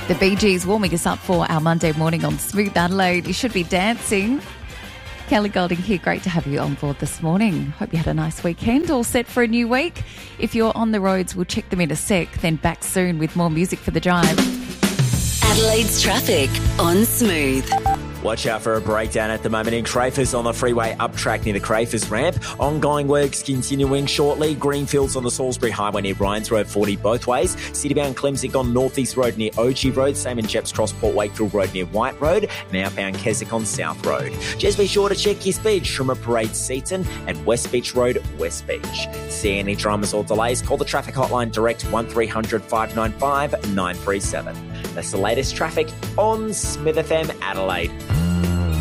The Bee Gees warming us up for our Monday morning on Smooth Adelaide. You should be dancing. Kelly Golding here. Great to have you on board this morning. Hope you had a nice weekend. All set for a new week. If you're on the roads, we'll check them in a sec. Then back soon with more music for the drive. Adelaide's traffic on Smooth. Watch out for a breakdown at the moment in Crafers on the freeway up track near the Crafers ramp. Ongoing works continuing shortly. Greenfields on the Salisbury Highway near Ryans Road 40 both ways. Citybound Clemsic on Northeast Road near OG Road. Same in Jeps Cross Port Wakefield Road near White Road. And outbound Keswick on South Road. Just be sure to check your speed. Trimmer Parade Seaton and West Beach Road West Beach. See any dramas or delays? Call the traffic hotline direct 1300 595 937. That's the latest traffic on Smith FM Adelaide.